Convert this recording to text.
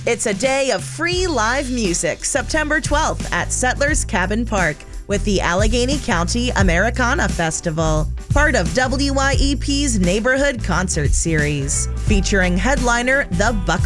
It's a day of free live music, September 12th at Settlers Cabin Park with the Allegheny County Americana Festival, part of WYEP's Neighborhood Concert Series, featuring headliner The Buck